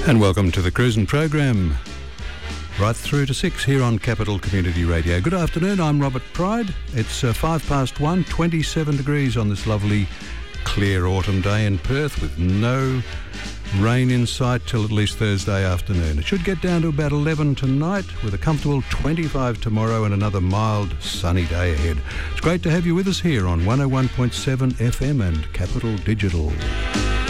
And welcome to the Cruisin' program, right through to 6 here on Capital Community Radio. Good afternoon, I'm Robert Pride. It's 1:05, 27 degrees on this lovely clear autumn day in Perth with no rain in sight till at least Thursday afternoon. It should get down to about 11 tonight with a comfortable 25 tomorrow and another mild sunny day ahead. It's great to have you with us here on 101.7 FM and Capital Digital.